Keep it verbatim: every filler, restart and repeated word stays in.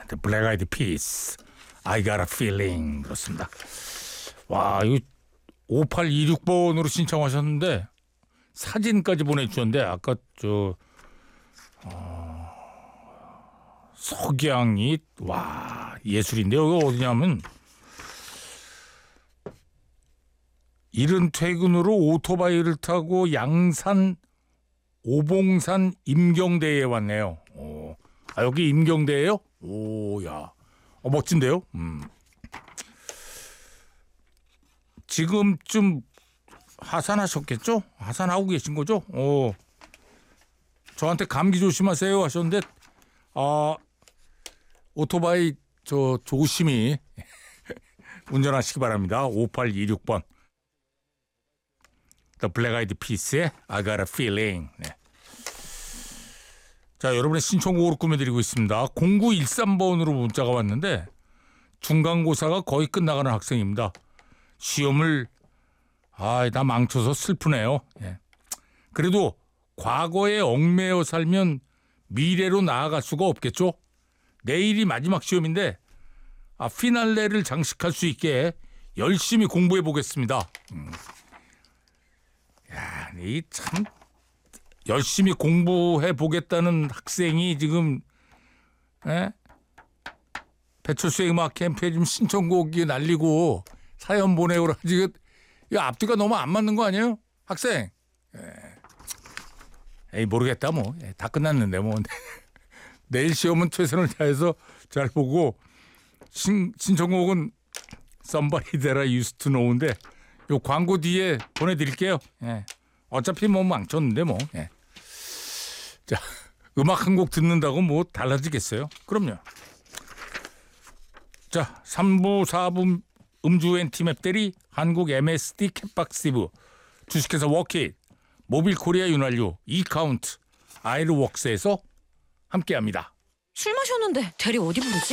The Black Eyed Peas, I Got a Feeling. 그렇습니다. 와, 이거 오팔이육 번으로 신청하셨는데 사진까지 보내주셨는데 아까 저 어, 석양이 와 예술인데요. 이거 어디냐면 이른 퇴근으로 오토바이를 타고 양산 오봉산 임경대에 왔네요. 오. 아 여기 임경대예요? 오야, 어, 멋진데요. 음. 지금쯤 하산하셨겠죠? 하산하고 계신 거죠? 오. 저한테 감기 조심하세요 하셨는데 아 오토바이 저 조심히 운전하시기 바랍니다. 오팔이육 번. The Black Eyed Peas의 I Got a Feeling. 네. 자, 여러분의 신청곡으로 꾸며드리고 있습니다. 공구일삼 번으로 문자가 왔는데 중간고사가 거의 끝나가는 학생입니다. 시험을 아, 나 망쳐서 슬프네요. 예. 그래도 과거에 얽매여 살면 미래로 나아갈 수가 없겠죠. 내일이 마지막 시험인데 아, 피날레를 장식할 수 있게 열심히 공부해 보겠습니다. 음. 야, 이 참 열심히 공부해 보겠다는 학생이 지금 에? 배철수의 음악 캠프에 좀 신청곡이 날리고 사연 보내오라. 지금 이 앞뒤가 너무 안 맞는 거 아니에요, 학생? 에. 에이 모르겠다 뭐. 에, 다 끝났는데 뭐. 내일 시험은 최선을 다해서 잘 보고 신, 신청곡은 Somebody That I Used to Know인데 요 광고 뒤에 보내드릴게요. 예. 어차피 뭐 망쳤는데 뭐. 예. 자, 음악 한 곡 듣는다고 뭐 달라지겠어요? 그럼요. 자, 삼 부, 사 부 음주 엔티맵 대리 한국 엠에스디 캣박스티브 주식회사 워킷 모빌 코리아 윤활유 이카운트 아이르웍스에서 함께합니다. 술 마셨는데 대리 어디 부르지?